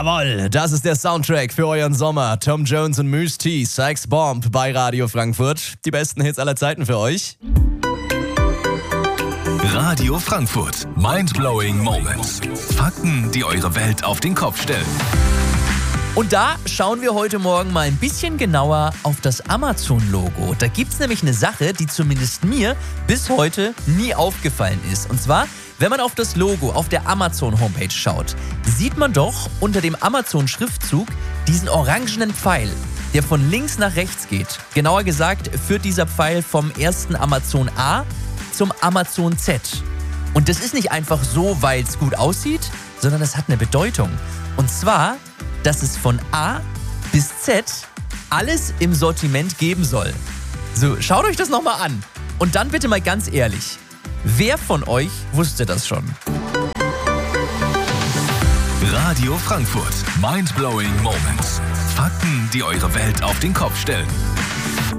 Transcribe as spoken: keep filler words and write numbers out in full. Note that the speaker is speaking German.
Jawohl, das ist der Soundtrack für euren Sommer. Tom Jones und Mousse T, Sykes Bomb bei Radio Frankfurt. Die besten Hits aller Zeiten für euch. Radio Frankfurt. Mind-blowing Moments. Fakten, die eure Welt auf den Kopf stellen. Und da schauen wir heute Morgen mal ein bisschen genauer auf das Amazon-Logo. Da gibt es nämlich eine Sache, die zumindest mir bis heute nie aufgefallen ist. Und zwar, wenn man auf das Logo auf der Amazon-Homepage schaut, sieht man doch unter dem Amazon-Schriftzug diesen orangenen Pfeil, der von links nach rechts geht. Genauer gesagt führt dieser Pfeil vom ersten Amazon A zum Amazon Z. Und das ist nicht einfach so, weil es gut aussieht, sondern es hat eine Bedeutung. Und zwar, dass es von A bis Z alles im Sortiment geben soll. So, schaut euch das nochmal an. Und dann bitte mal ganz ehrlich, wer von euch wusste das schon? Radio Frankfurt. Mind-blowing Moments. Fakten, die eure Welt auf den Kopf stellen.